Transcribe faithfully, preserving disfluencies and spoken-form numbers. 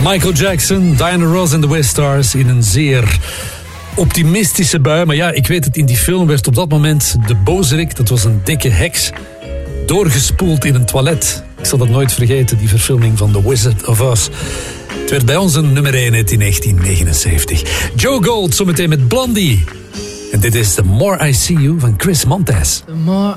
Michael Jackson, Diana Ross en de West Stars in een zeer optimistische bui. Maar ja, ik weet het, in die film werd op dat moment de bozerik, dat was een dikke heks, doorgespoeld in een toilet. Ik zal dat nooit vergeten, die verfilming van The Wizard of Oz. Het werd bij ons een nummer één hit in negentien negenenzeventig. Joe Gold, zometeen met Blondie. En dit is The More I See You van Chris Montez. The more